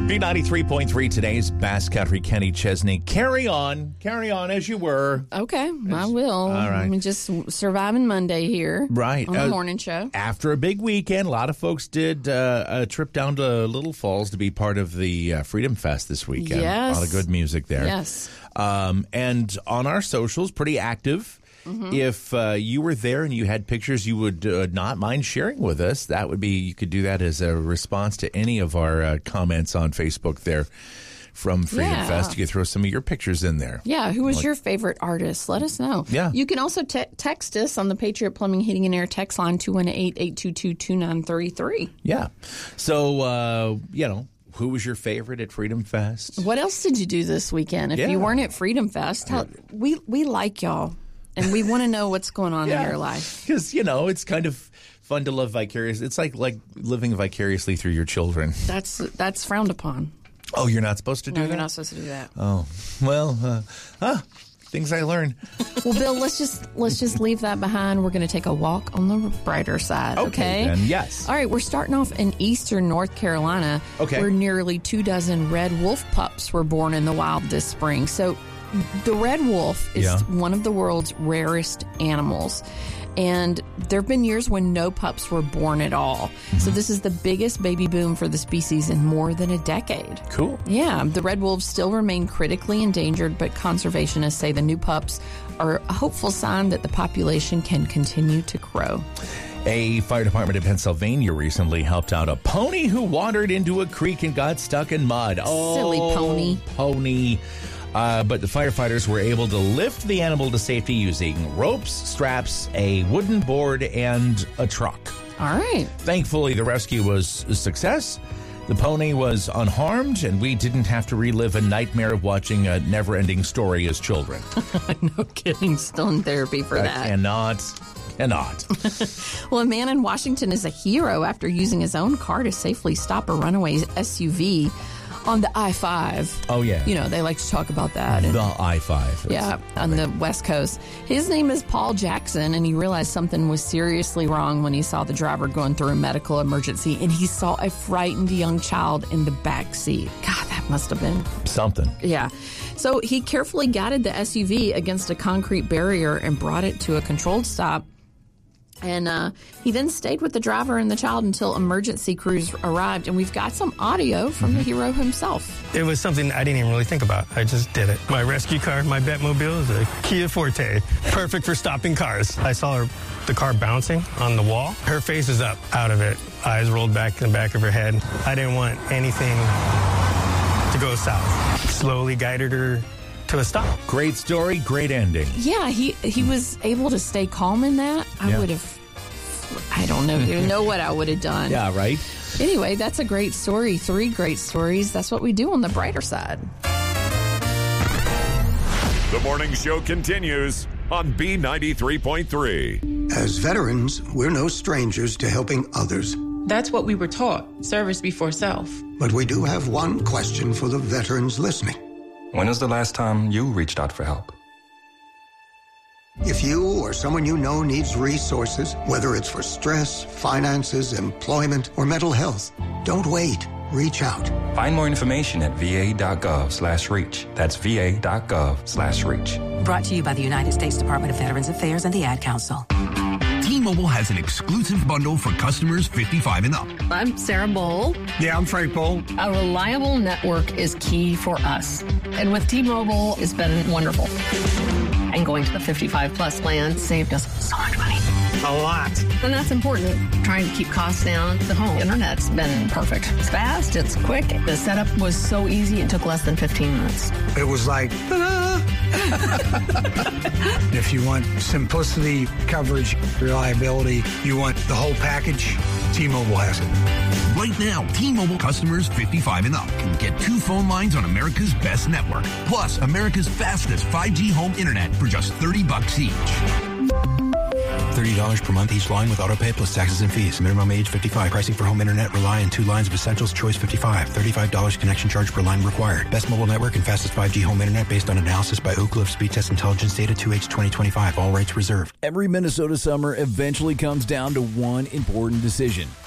B93.3, today's Bass Country, Kenny Chesney. Carry on as you were. Okay, I will. All right. I'm just surviving Monday here. Right. On the morning show. After a big weekend, a lot of folks did a trip down to Little Falls to be part of the Freedom Fest this weekend. Yes. A lot of good music there. Yes. And on our socials, pretty active. Mm-hmm. If you were there and you had pictures you would not mind sharing with us, that would be, you could do that as a response to any of our comments on Facebook there from Freedom Fest. You could throw some of your pictures in there. Yeah, who was your favorite artist? Let us know. Yeah. You can also text us on the Patriot Plumbing, Heating, and Air text line 218-822-2933. Yeah. So, who was your favorite at Freedom Fest? What else did you do this weekend? If you weren't at Freedom Fest, we like y'all. And we want to know what's going on in your life. Because, it's kind of fun to live vicariously. It's like living vicariously through your children. That's frowned upon. Oh, you're not supposed to do that? No, you're not supposed to do that. Oh, well, things I learned. Well, Bill, let's just leave that behind. We're going to take a walk on the brighter side, okay? Then, yes. All right, we're starting off in eastern North Carolina, where nearly 24 red wolf pups were born in the wild this spring. So the red wolf is one of the world's rarest animals. And there have been years when no pups were born at all. Mm-hmm. So this is the biggest baby boom for the species in more than a decade. Cool. Yeah, the red wolves still remain critically endangered, but conservationists say the new pups are a hopeful sign that the population can continue to grow. A fire department in Pennsylvania recently helped out a pony who wandered into a creek and got stuck in mud. Silly pony. But the firefighters were able to lift the animal to safety using ropes, straps, a wooden board, and a truck. All right. Thankfully, the rescue was a success. The pony was unharmed, and we didn't have to relive a nightmare of watching a never-ending story as children. No kidding. Still in therapy for that. Cannot. Well, a man in Washington is a hero after using his own car to safely stop a runaway SUV on the I-5. Oh, yeah. They like to talk about that. The I-5. Yeah, on the West Coast. His name is Paul Jackson, and he realized something was seriously wrong when he saw the driver going through a medical emergency, and he saw a frightened young child in the back seat. God, that must have been something. Yeah. So he carefully guided the SUV against a concrete barrier and brought it to a controlled stop. And he then stayed with the driver and the child until emergency crews arrived. And we've got some audio from the hero himself. It was something I didn't even really think about. I just did it. My rescue car, my Batmobile, is a Kia Forte. Perfect for stopping cars. I saw the car bouncing on the wall. Her face is up, out of it. Eyes rolled back in the back of her head. I didn't want anything to go south. Slowly guided her to a stop. Great story, great ending. Yeah, he was able to stay calm in that. I would have, I don't even know what I would have done. Yeah, right? Anyway, that's a great story. 3 great stories. That's what we do on the brighter side. The morning show continues on B93.3. As veterans, we're no strangers to helping others. That's what we were taught, service before self. But we do have one question for the veterans listening. When was the last time you reached out for help? If you or someone you know needs resources, whether it's for stress, finances, employment, or mental health, don't wait. Reach out. Find more information at va.gov/reach. That's va.gov/reach. Brought to you by the United States Department of Veterans Affairs and the Ad Council. T-Mobile has an exclusive bundle for customers 55 and up. I'm Sarah Bowl. Yeah, I'm Frank Bowl. A reliable network is key for us. And with T-Mobile, it's been wonderful. And going to the 55-plus plan saved us so much money. A lot. And that's important. Trying to keep costs down. The home internet's been perfect. It's fast. It's quick. The setup was so easy. It took less than 15 minutes. It was like, ta-da! If you want simplicity, coverage, reliability, you want the whole package, T-Mobile has it. Right now, T-Mobile customers 55 and up can get 2 phone lines on America's best network, plus America's fastest 5G home internet for just $30 each. $30 per month each line with autopay plus taxes and fees. Minimum age 55. Pricing for home internet rely on 2 lines of Essentials Choice 55. $35 connection charge per line required. Best mobile network and fastest 5G home internet based on analysis by Oak Cliff Speed Test Intelligence Data 2H 2025. All rights reserved. Every Minnesota summer eventually comes down to one important decision.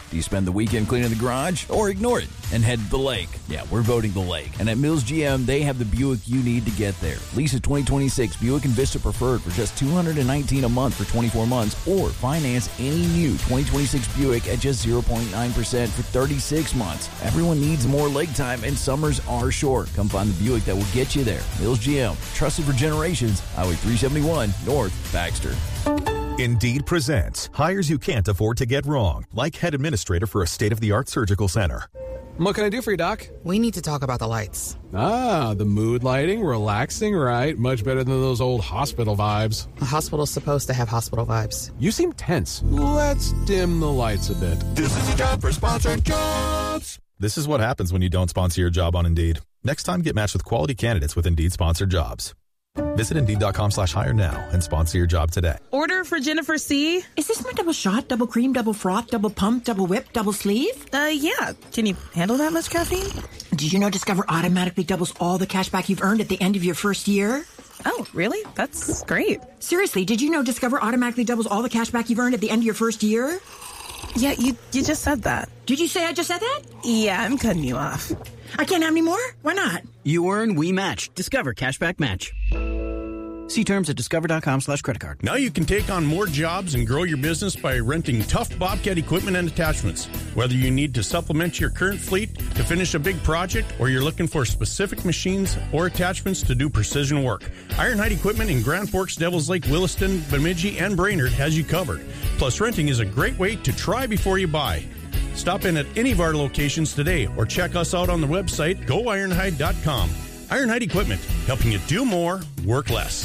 Do you spend the weekend cleaning the garage or ignore it and head to the lake? Yeah, we're voting the lake. And at Mills GM, they have the Buick you need to get there. Lease a 2026 Buick Envista Preferred for just $219 a month for 24 months, or finance any new 2026 Buick at just 0.9% for 36 months. Everyone needs more lake time, and summers are short. Come find the Buick that will get you there. Mills GM, trusted for generations. Highway 371 North, Baxter. Indeed presents hires you can't afford to get wrong, like head administrator for a state-of-the-art surgical center. What can I do for you, Doc? We need to talk about the lights. Ah, the mood lighting, relaxing, right? Much better than those old hospital vibes. A hospital's supposed to have hospital vibes. You seem tense. Let's dim the lights a bit. This is a job for sponsored jobs. This is what happens when you don't sponsor your job on Indeed. Next time, get matched with quality candidates with Indeed sponsored jobs. Visit Indeed.com/hire now and sponsor your job today. Order for Jennifer C. Is this my double shot, double cream, double froth, double pump, double whip, double sleeve? Yeah. Can you handle that much caffeine? Did you know Discover automatically doubles all the cash back you've earned at the end of your first year? Oh, really? That's great. Seriously, did you know Discover automatically doubles all the cash back you've earned at the end of your first year? Yeah, you just said that. Did you say I just said that? Yeah, I'm cutting you off. I can't have any more? Why not? You earn, we match. Discover Cashback Match. See terms at discover.com/creditcard. Now you can take on more jobs and grow your business by renting tough Bobcat equipment and attachments. Whether you need to supplement your current fleet to finish a big project, or you're looking for specific machines or attachments to do precision work, Ironhide Equipment in Grand Forks, Devils Lake, Williston, Bemidji, and Brainerd has you covered. Plus, renting is a great way to try before you buy. Stop in at any of our locations today or check us out on the website, goironhide.com. Ironhide Equipment, helping you do more, work less.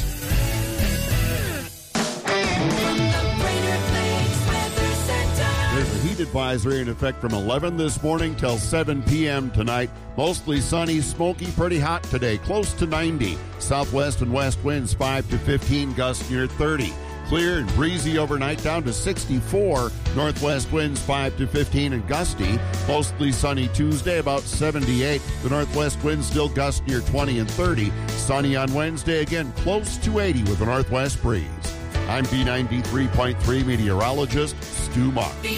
There's a heat advisory in effect from 11 this morning till 7 p.m. tonight. Mostly sunny, smoky, pretty hot today, close to 90. Southwest and west winds 5 to 15, gusts near 30. Clear and breezy overnight, down to 64. Northwest winds 5 to 15 and gusty. Mostly sunny Tuesday, about 78. The northwest winds still gust near 20 and 30. Sunny on Wednesday, again close to 80 with a northwest breeze. I'm B93.3 meteorologist Stu Mark.